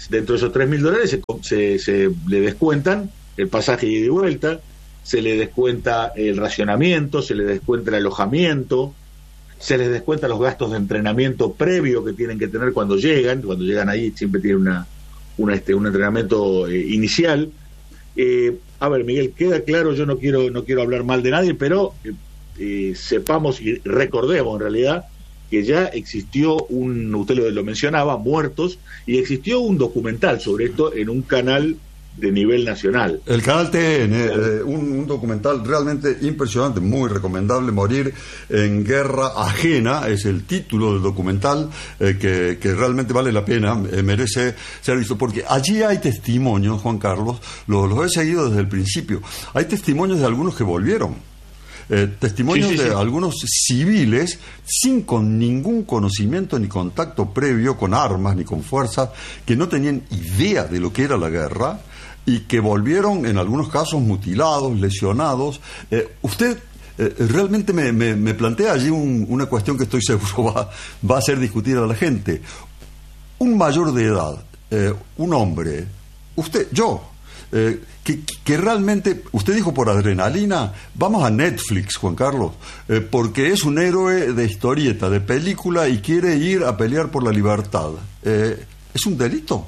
dentro de esos tres mil dólares se, se, se le descuentan el pasaje ida y vuelta, se le descuenta el racionamiento, se le descuenta el alojamiento, se les descuenta los gastos de entrenamiento previo que tienen que tener cuando llegan, cuando llegan ahí siempre tienen una, una este, un entrenamiento eh, inicial. Eh, a ver, Miguel, queda claro, yo no quiero no quiero hablar mal de nadie, pero eh, eh, sepamos y recordemos en realidad que ya existió un, usted lo, lo mencionaba, muertos, y existió un documental sobre esto en un canal de nivel nacional. El canal T N, eh, un, un documental realmente impresionante, muy recomendable, Morir en Guerra Ajena, es el título del documental, eh, que, que realmente vale la pena, eh, merece ser visto, porque allí hay testimonios, Juan Carlos, los, los he seguido desde el principio, hay testimonios de algunos que volvieron. Eh, testimonios sí, sí, de sí. algunos civiles sin con ningún conocimiento ni contacto previo con armas ni con fuerzas, que no tenían idea de lo que era la guerra y que volvieron en algunos casos mutilados, lesionados. Eh, usted eh, realmente me, me, me plantea allí un, una cuestión que estoy seguro va, va a hacer discutir a la gente. Un mayor de edad, eh, un hombre, usted, yo, eh, que, que realmente, usted dijo por adrenalina, vamos a Netflix, Juan Carlos, eh, porque es un héroe de historieta, de película y quiere ir a pelear por la libertad. Eh, ¿Es un delito?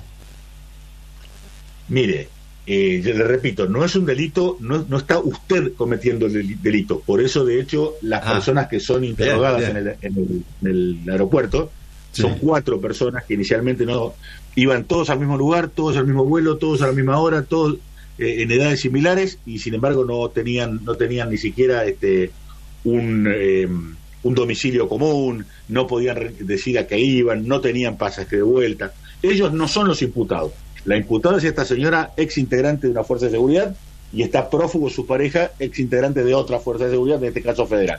Mire, eh, yo le repito, no es un delito, no, no está usted cometiendo el delito. Por eso, de hecho, las ah, personas que son interrogadas bien, bien. En, el, en, el, en el aeropuerto sí. son cuatro personas que inicialmente no iban todos al mismo lugar, todos al mismo vuelo, todos a la misma hora, todos eh, en edades similares, y sin embargo no tenían no tenían ni siquiera este un eh, un domicilio común, no podían decir a qué iban, no tenían pasaje de vuelta. Ellos no son los imputados. La imputada es esta señora, ex integrante de una fuerza de seguridad, y está prófugo su pareja, ex integrante de otra fuerza de seguridad, en este caso federal.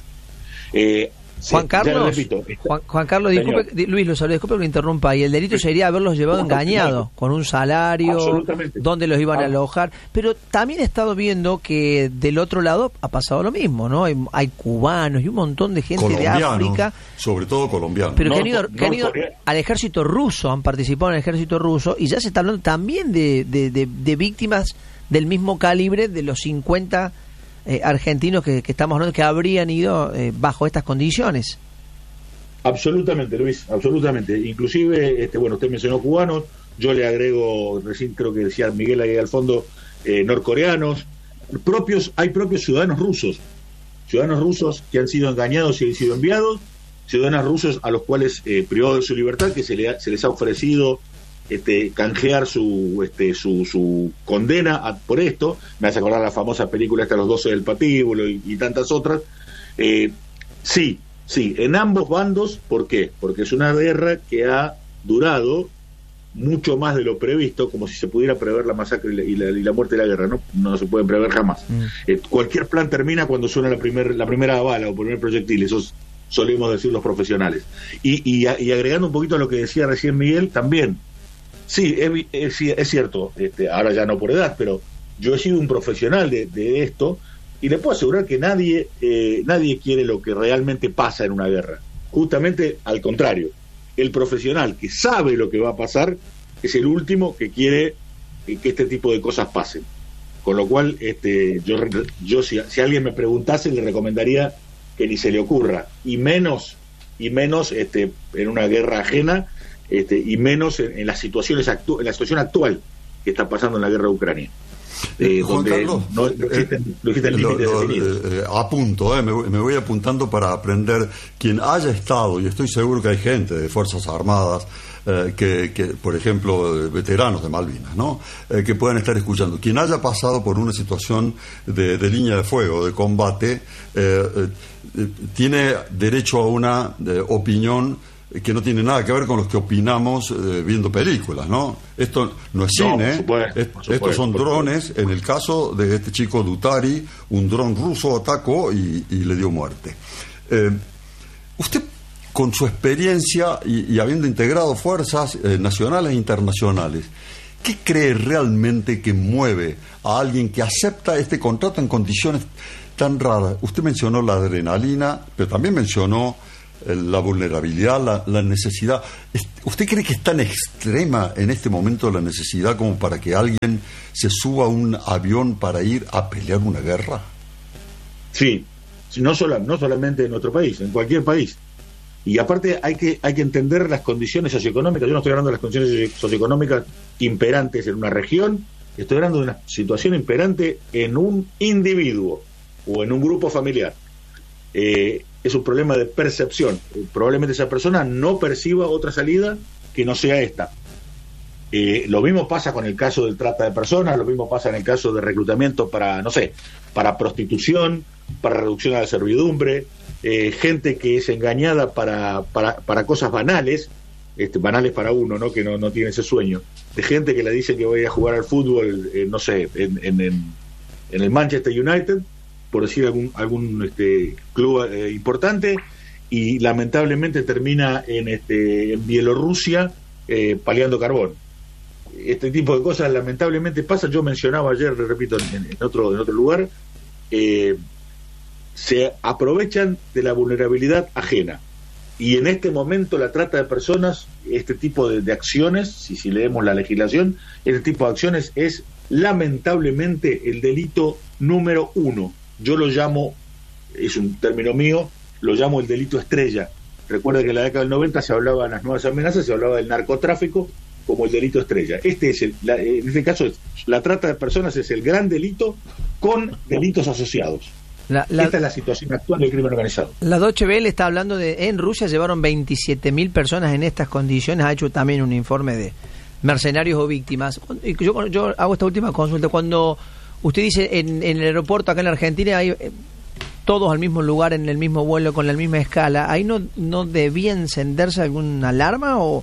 Eh, Juan sí, Carlos, repito, está, Juan, Juan Carlos, disculpe, Luis, lo saludo, disculpe que lo interrumpa, y el delito sería haberlos llevado no, engañados, con un salario, donde los iban ah. a alojar, pero también he estado viendo que del otro lado ha pasado lo mismo, ¿no? Hay, hay cubanos y un montón de gente de África, sobre todo colombianos, pero no, que han ido, no, que han ido al ejército ruso, han participado en el ejército ruso, y ya se está hablando también de, de, de, de víctimas del mismo calibre de los cincuenta Eh, argentinos que, que estamos hablando que habrían ido eh, bajo estas condiciones. Absolutamente, Luis, absolutamente. Inclusive, este, bueno, usted mencionó cubanos, yo le agrego, recién creo que decía Miguel ahí al fondo, eh, norcoreanos, propios, hay propios ciudadanos rusos, ciudadanos rusos que han sido engañados y han sido enviados, ciudadanos rusos a los cuales eh, privados de su libertad, que se, le ha, se les ha ofrecido Este, canjear su este, su, su condena a, por esto. Me hace acordar la famosa película esta Los doce del patíbulo y, y tantas otras. Eh, sí, sí, en ambos bandos. ¿Por qué? Porque es una guerra que ha durado mucho más de lo previsto, como si se pudiera prever la masacre y la, y la, y la muerte de la guerra. No, no se puede prever jamás. Mm. Eh, cualquier plan termina cuando suena la, primer, la primera bala o el primer proyectil. Eso es, solemos decir los profesionales. Y, y, y agregando un poquito a lo que decía recién Miguel, también sí, es, es, es cierto, este, ahora ya no por edad, pero yo he sido un profesional de, de esto y le puedo asegurar que nadie eh, nadie quiere lo que realmente pasa en una guerra. Justamente al contrario, el profesional que sabe lo que va a pasar es el último que quiere eh, que este tipo de cosas pasen. Con lo cual, este, yo, yo si, si alguien me preguntase, le recomendaría que ni se le ocurra, y menos, y menos este, en una guerra ajena, Este, y menos en, en las situaciones actu- en la situación actual que está pasando en la guerra de Ucrania, eh, Juan donde Carlos, no, no existen, no existen lo, límites lo, definidos. Eh, apunto, eh, me, me voy apuntando para aprender. Quien haya estado, y estoy seguro que hay gente de Fuerzas Armadas, eh, que, que, por ejemplo, veteranos de Malvinas, ¿no? Eh, que puedan estar escuchando. Quien haya pasado por una situación de, de línea de fuego, de combate, eh, eh, tiene derecho a una de, opinión que no tiene nada que ver con los que opinamos eh, viendo películas, ¿no? Esto no es no, cine, supuesto, est- supuesto, estos son drones. En el caso de este chico Dutari, un dron ruso atacó y, y le dio muerte. Eh, usted, con su experiencia y, y habiendo integrado fuerzas eh, nacionales e internacionales, ¿qué cree realmente que mueve a alguien que acepta este contrato en condiciones tan raras? Usted mencionó la adrenalina, pero también mencionó la vulnerabilidad, la, la necesidad. ¿Usted cree que es tan extrema en este momento la necesidad como para que alguien se suba a un avión para ir a pelear una guerra? Sí, no, sola, no solamente en nuestro país, en cualquier país. Y aparte hay que, hay que entender las condiciones socioeconómicas. Yo no estoy hablando de las condiciones socioeconómicas imperantes en una región, estoy hablando de una situación imperante en un individuo o en un grupo familiar. Eh, es un problema de percepción. Probablemente esa persona no perciba otra salida que no sea esta. Eh, lo mismo pasa con el caso del trata de personas, lo mismo pasa en el caso de reclutamiento para, no sé, para prostitución, para reducción a la servidumbre, eh, gente que es engañada para, para, para cosas banales, este, banales para uno, ¿no? Que no, no tiene ese sueño, de gente que le dice que va a ir a jugar al fútbol, eh, no sé, en, en, en, en el Manchester United, por decir algún, algún este, club eh, importante, y lamentablemente termina en, este, en Bielorrusia eh, paleando carbón. Este tipo de cosas lamentablemente pasa. Yo mencionaba ayer, le repito, en, en, otro, en otro lugar, eh, se aprovechan de la vulnerabilidad ajena. Y en este momento la trata de personas, este tipo de, de acciones, si, si leemos la legislación, este tipo de acciones es lamentablemente el delito número uno. Yo lo llamo, es un término mío, lo llamo el delito estrella. Recuerda que en la década del noventa se hablaba de las nuevas amenazas, se hablaba del narcotráfico como el delito estrella. Este es el, la, en este caso, la trata de personas es el gran delito con delitos asociados. La, la, Esta es la situación actual del crimen organizado. La Deutsche Welle está hablando de, en Rusia llevaron veintisiete mil personas en estas condiciones, ha hecho también un informe de mercenarios o víctimas. Y yo, yo hago esta última consulta, cuando usted dice en, en el aeropuerto acá en la Argentina hay eh, todos al mismo lugar, en el mismo vuelo, con la misma escala, ¿ahí no, no debía encenderse alguna alarma o,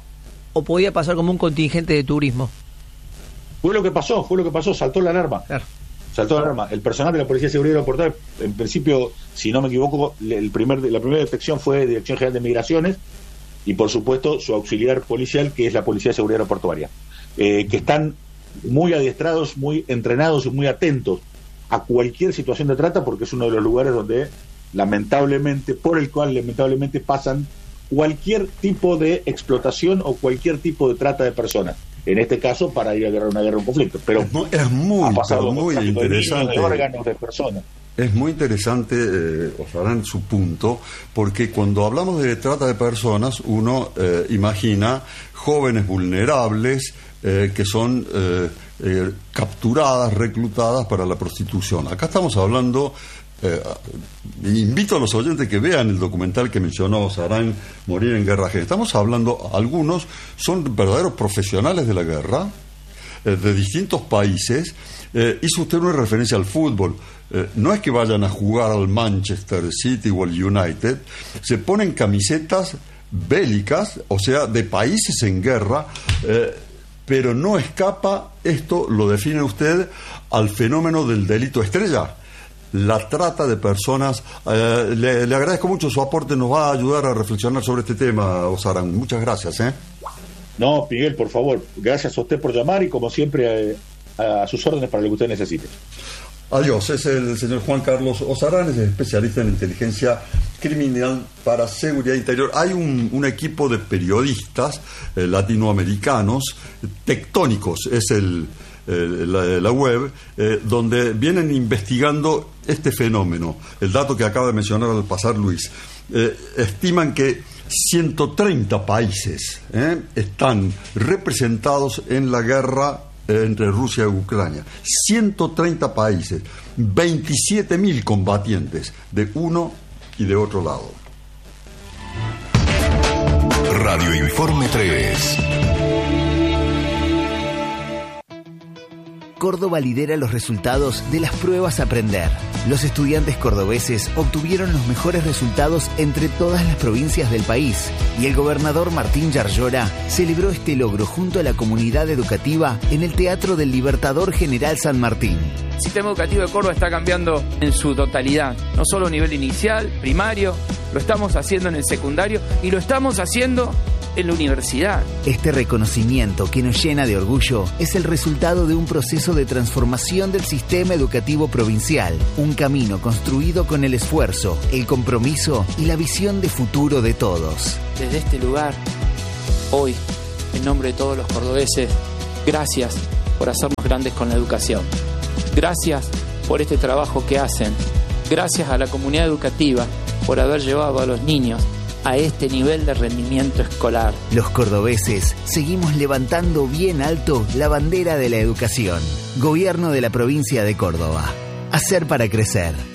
o podía pasar como un contingente de turismo? Fue lo que pasó, fue lo que pasó, saltó la alarma. Claro. Saltó la alarma. El personal de la Policía de Seguridad Aeroportuaria, en principio, si no me equivoco, el primer, la primera detección fue Dirección General de Migraciones y, por supuesto, su auxiliar policial, que es la Policía de Seguridad Aeroportuaria, eh, que están muy adiestrados, muy entrenados y muy atentos a cualquier situación de trata, porque es uno de los lugares donde, lamentablemente, por el cual lamentablemente pasan cualquier tipo de explotación o cualquier tipo de trata de personas. En este caso, para ir a guerra, una guerra, un conflicto. Pero es muy, es muy, ha pasado muy interesante. De órganos de personas. Es muy interesante, eh, Osarán, su punto, porque cuando hablamos de trata de personas, uno eh, imagina jóvenes vulnerables eh, que son eh, eh, capturadas, reclutadas para la prostitución. Acá estamos hablando. Eh, invito a los oyentes que vean el documental que mencionó Osarán, Morir en Guerra Ajena. Estamos hablando, algunos son verdaderos profesionales de la guerra, eh, de distintos países. Eh, hizo usted una referencia al fútbol. Eh, no es que vayan a jugar al Manchester City o al United, se ponen camisetas bélicas, o sea, de países en guerra, eh, pero no escapa, esto lo define usted, al fenómeno del delito estrella. La trata de personas. Eh, le, le agradezco mucho su aporte, nos va a ayudar a reflexionar sobre este tema, Osarán. Muchas gracias. ¿eh? No, Miguel, por favor, gracias a usted por llamar y como siempre a, a sus órdenes para lo que usted necesite. Adiós, es el señor Juan Carlos Osarán, es especialista en inteligencia criminal para seguridad interior. Hay un, un equipo de periodistas eh, latinoamericanos, Tectónicos, es el... Eh, la, la web, eh, donde vienen investigando este fenómeno. El dato que acaba de mencionar al pasar Luis, eh, estiman que ciento treinta países eh, están representados en la guerra eh, entre Rusia y Ucrania. ciento treinta países, veintisiete mil combatientes de uno y de otro lado. Radio Informe tres. Córdoba lidera los resultados de las pruebas Aprender. Los estudiantes cordobeses obtuvieron los mejores resultados entre todas las provincias del país y el gobernador Martín Yarlora celebró este logro junto a la comunidad educativa en el Teatro del Libertador General San Martín. El sistema educativo de Córdoba está cambiando en su totalidad, no solo a nivel inicial, primario, lo estamos haciendo en el secundario y lo estamos haciendo en la universidad. Este reconocimiento que nos llena de orgullo es el resultado de un proceso de transformación del sistema educativo provincial, un camino construido con el esfuerzo, el compromiso y la visión de futuro de todos. Desde este lugar, hoy, en nombre de todos los cordobeses, gracias por hacernos grandes con la educación. Gracias por este trabajo que hacen. Gracias a la comunidad educativa por haber llevado a los niños a este nivel de rendimiento escolar. Los cordobeses seguimos levantando bien alto la bandera de la educación. Gobierno de la provincia de Córdoba. Hacer para crecer.